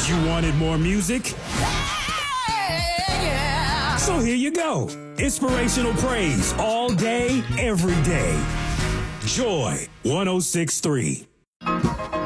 You wanted more music? Yeah. So here you go. Inspirational praise all day, every day. Joy 106.3.